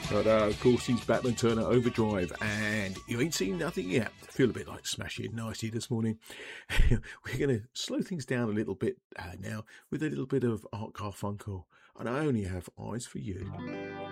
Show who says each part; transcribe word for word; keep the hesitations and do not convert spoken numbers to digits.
Speaker 1: But uh, of course, he's Batman Turner Overdrive, and you ain't seen nothing yet. I feel a bit like Smashing Nicey this morning. We're going to slow things down a little bit uh, now with a little bit of Art Garfunkel, and I Only Have Eyes for You.